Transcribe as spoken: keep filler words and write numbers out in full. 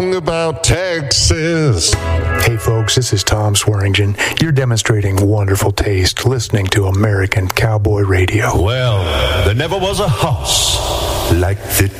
about Texas. Hey folks, this is Tom Swearingen. You're demonstrating wonderful taste listening to American Cowboy Radio. Well, there never was a house like the